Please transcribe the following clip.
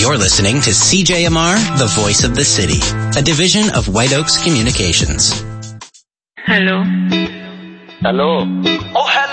You're listening to CJMR, the voice of the city, a division of White Oaks Communications. Hello. Hello. Oh,